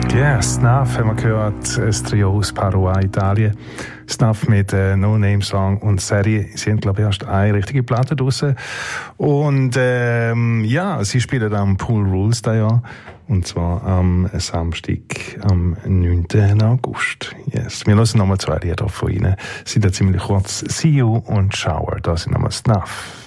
Ja, Snuff haben wir gehört, ein Trio aus Paraguay, Italien. Snuff mit No-Name-Song und Serie. Sie haben, glaube ich, erst eine richtige Platte draussen. Und ja, sie spielen am Pool Rules da Jahr. Und zwar am Samstag, am 9. August. Yes. Wir hören nochmal 2 Lieder von ihnen. Sind da ziemlich kurz. See You und Shower. Da sind nochmal Snuff.